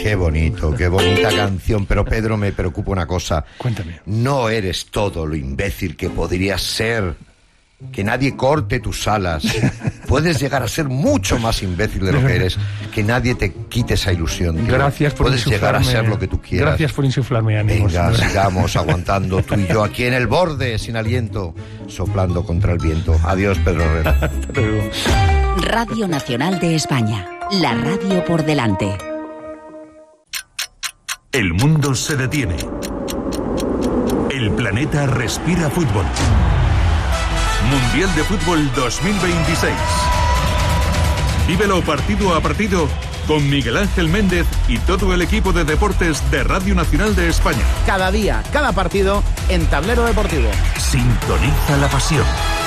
Qué bonito, qué bonita canción. Pero Pedro, me preocupa una cosa. Cuéntame. No eres todo lo imbécil que podrías ser. Que nadie corte tus alas. Puedes llegar a ser mucho más imbécil de lo que eres. Que nadie te quite esa ilusión, tío. Gracias por Puedes llegar a ser lo que tú quieras. Gracias por insuflarme ánimos. Venga, sigamos aguantando tú y yo aquí en el borde, sin aliento, soplando contra el viento. Adiós, Pedro Herrera. Hasta luego. Radio Nacional de España. La radio por delante. El mundo se detiene. El planeta respira fútbol. Mundial de Fútbol 2026. Vívelo partido a partido con Miguel Ángel Méndez y todo el equipo de deportes de Radio Nacional de España. Cada día, cada partido en Tablero Deportivo. Sintoniza la pasión.